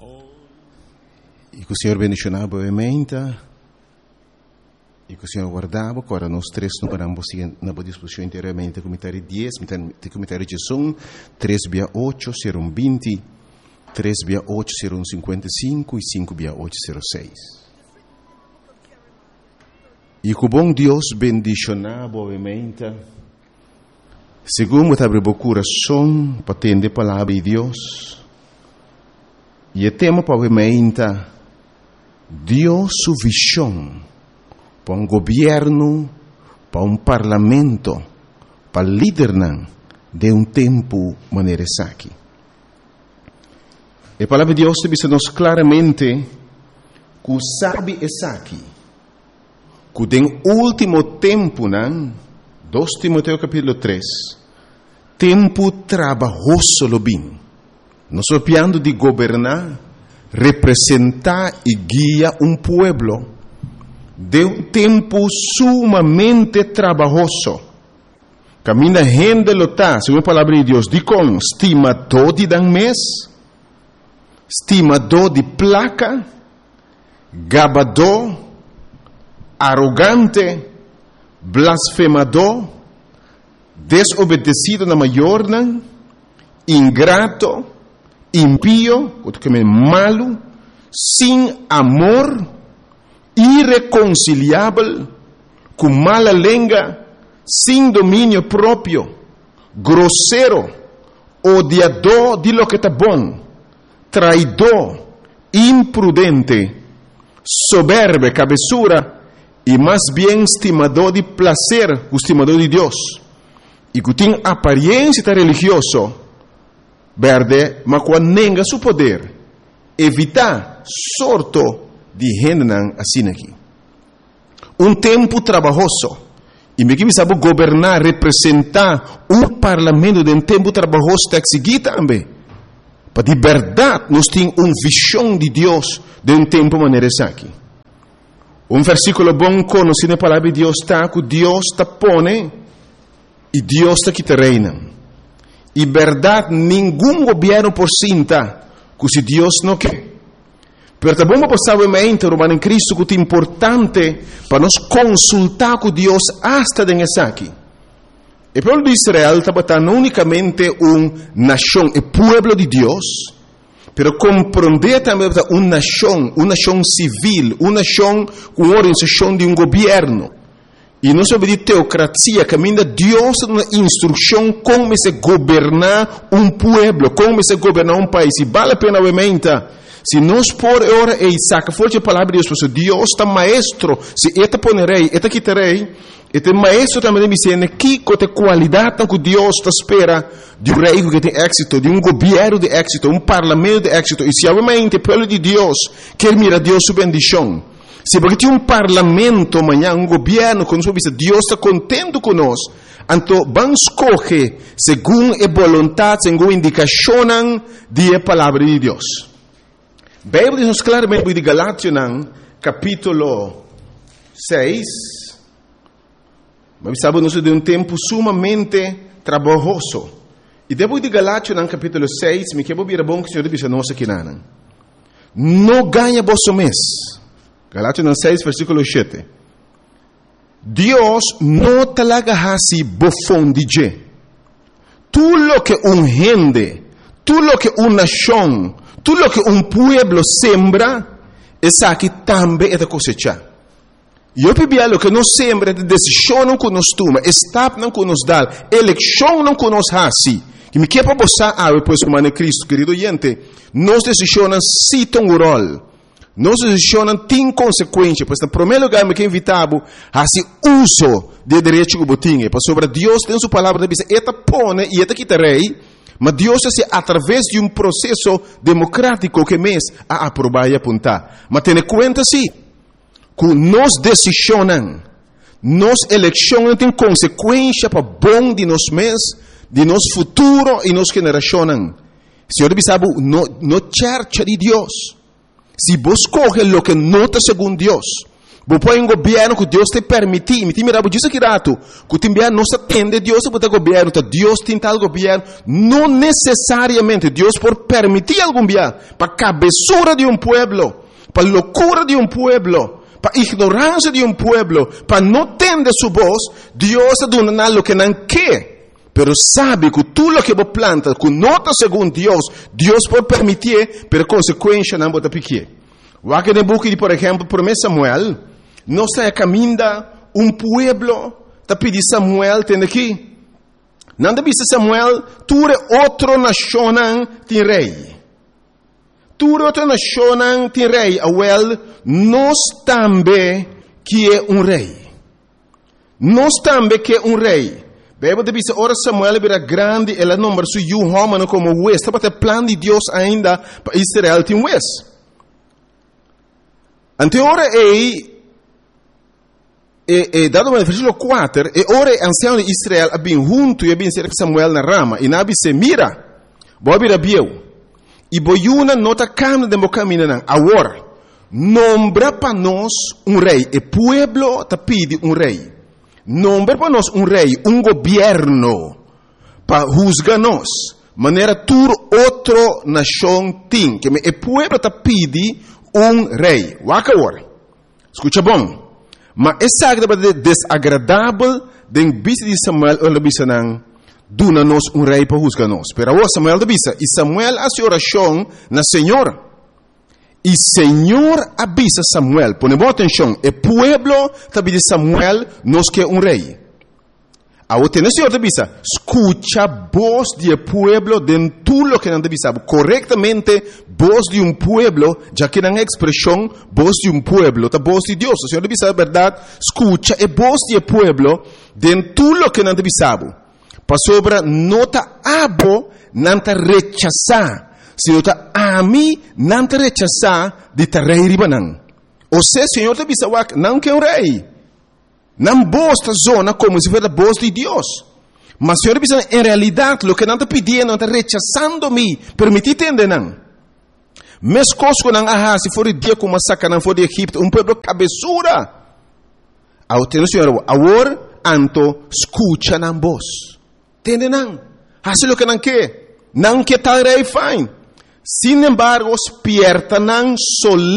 E que o Senhor bendicionava obviamente, e que o Senhor guardava, agora nós três não paramos na disposição inteiramente, comentário 10, comentário de som, 3/8, 0120, 3/8, 0155 e 5/806. E que o bom Deus bendicionava obviamente, segundo abre o coração para atender a palavra de Deus, e o tema obviamente, Deus sua visão para um governo, para um parlamento, para liderar de um tempo maneira aqui. A palavra de Deus diz-nos claramente que sabe essa aqui, que no último tempo, 2 Timoteo capítulo 3, tempo trabalhoso lo bem. Nós estamos falando de governar, representar e guiar um pueblo de um tempo sumamente trabalhoso. Camina gente lota, segundo a palavra de Deus, diz com estimador de dan mês, estimador de placa, gabador, arrogante, blasfemador, desobedecido na maior, ingrato, impío, malo, sem amor, irreconciliável, com mala língua, sem domínio próprio, grosseiro, odiador de lo que está bom, traidor, imprudente, soberbo, cabeçura, e mais bem estimador de prazer, estimador de Deus, e que tem aparência religiosa, verde, mas quando nega seu poder, evitar sorto de gente assim aqui. Um tempo trabalhoso, e me que sabe governar, representar um parlamento de um tempo trabalhoso está aqui também. Para de verdade, nós temos uma visão de Deus de um tempo maneira aqui. Um versículo bom conhecido na palavra de Deus está que Deus está pone e Deus está que te reina. E verdade, nenhum governo por cinta que se Deus não quer. Pero também vamos passar em Cristo que é importante para nós consultar com Deus hasta nessa aqui. O povo de Israel estava não unicamente uma nação, o povo de Deus, pero compreender também uma nação civil, uma nação com organização de um governo. E não sobre de teocracia, caminha Deus uma instrução como se governar um povo, como se governar um país. E vale a pena, obviamente, se nós por hora e saca forte a palavra de Deus, Deus está maestro, se eta ponerei, eta quitarei, eta maestro também me ensina que a qualidade que Deus está espera de um rei que tem êxito, de um governo de êxito, um parlamento de êxito. E se obviamente o povo de Deus quer mirar Deus sua bendição, se porque tem um parlamento amanhã, um governo, quando Deus está contente conosco, então vamos escolher segundo a vontade, segundo a indicação da palavra de Deus. A Bíblia diz claramente de Galátias, capítulo 6, mas sabemos de um tempo sumamente trabalhoso. E depois de Galátias, capítulo 6, me quero vir bom que o Senhor diz a nós aqui, não ganha vosso mês. Galátias 6, versículo 7. Deus não te laga assim bofão de je. Tudo lo que um gente, tudo lo que uma nação, tudo lo que um pueblo sembra, essa aqui também é da cosecha. E eu pedi lo que nós sembra, é decisão não que nós toma, estado não que nos dá, eleição não que nos hace. Que me quer para você, depois como Cristo, querido gente, nós decisões citam o rol. Nós decisões têm consequência, pois, no primeiro lugar, me quer invitar a se uso de direito que botinha, pois sobre Deus tem sua palavra, diz, eta pone e eta quitarei, mas Deus é através de um processo democrático que mês a aprovar e apontar. Mas tenha conta sim, que nós decisões, nós eleições têm consequência para bom de nós mês, de nosso futuro e nossa geração. Senhor, sabe, no church de Deus. Se vos coge lo que nota segundo Deus, Vos põe um governo que Deus te permite. Me mira, diz aqui rato, que te envia não se atende Deus para o governo, Deus tem tal governo. Não necessariamente Deus por permitir algum governo, para a cabeçura de pueblo, para a loucura de pueblo, para a ignorância de pueblo, para não tender sua voz, Deus dá o que não quer. Pero sabe que tudo o que você planta, que nota segundo Deus, Deus por permitir, por consequência não bota pique. O que no book de, por exemplo, 1 Samuel, não está caminhando pueblo, está pedindo Samuel, tem aqui. Não deve ser Samuel, tu é outra nação tem rei. Tu é outra nação tem rei. Awel, nós também que é rei. Nós também que é rei. Bebe deve ser, ora Samuel era grande, ela número su homem como West. Estava o plano de Deus ainda para Israel tem West. Ante ora dado no versículo 4, ora ancião de Israel abin junto e abin ser Samuel na rama, e nabi se mira, bobi rabieu, e boiuna nota cam de caminho nan, agora, nombra para nós rei, e pueblo te pide rei, nombra para nós rei, governo, para juzgar nós, maneira tur outro nação tem, que e pueblo te pide rei. Waka ora. Escuta bom. Mas essa é desagradável de vista de Samuel ou bisa nang duna nos rei para juzgar nos. Pero Samuel de bisa. E Samuel hace oração na Senhor. E Senhor avisa Samuel. Ponemos atenção. E pueblo tabi de Samuel nos que rei. Ahora tiene Senhor de bisa. Escucha voz de pueblo dentro lo que não deve saber. Correctamente, voz de pueblo, já que não é expressão, voz de pueblo, tá voz de Deus. O Senhor deve saber a verdade. Escucha e voz de pueblo dentro lo que não deve saber. Para sobre nota abo, não te rechazar. Se nota ami, não te rechazar de te rei ribanan. Ou seja, Senhor deve saber, não que rei. Não bosta zona como se fosse a voz de Deus. Mas Senhor, em realidade, o que não está pedindo, não está rechazando-me, permitir entender, não. Mas coisas não há, se for o dia como massacre, não for de Egipto, pueblo cabeçura. Ao ter o Senhor, agora, anto, escucha na voz. Entende, não? Hace o que não quer tal rei fine. Sin embargo, pierta não